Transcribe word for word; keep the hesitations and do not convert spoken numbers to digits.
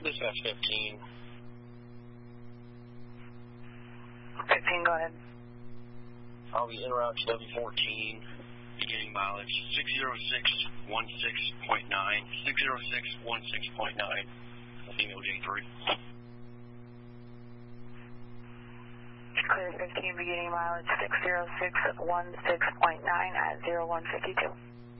Dispatch fifteen. fifteen, go ahead. I'll be en route to W fourteen, beginning mileage six zero six one six point nine, six zero six one six point nine, female J three. Clear fifteen, beginning mileage six zero six one six point nine at zero one fifty-two.